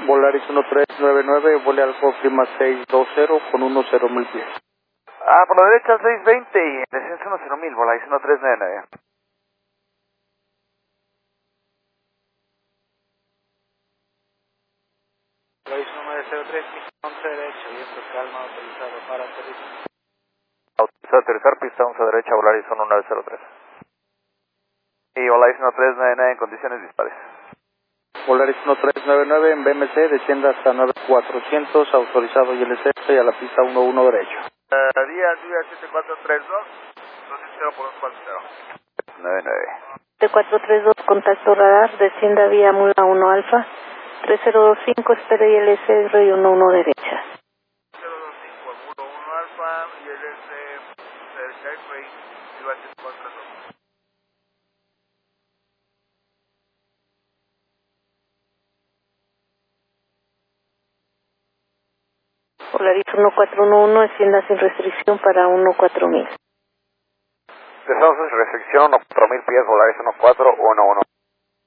Volaris 1399, vole Alfa Prima 620 con 10,000 pies. Por la derecha 620 y descenso 10,000, Volaris 1399. Volaris 903, pista 11 derecha, viento calma, autorizado para aterrizar. Autorizado a aterrizar, pista 11 derecha, Volaris 1903. Y Volaris 1399 en condiciones dispares. Volaris 1399 en BMC, descienda hasta 9400, autorizado ILC y a la pista 11 derecho. Día 7432, 200 por 140. 99. 7432, contacto radar, descienda vía Mula 1 Alfa, 3025, espera ILC y 11 derecha. 025, Muro 1 Alfa, ILS, Skype, Día 7432. Volaris 1411, descienda sin restricción para 14000. Empezamos sin restricción, 4000 pies, Volaris 1411.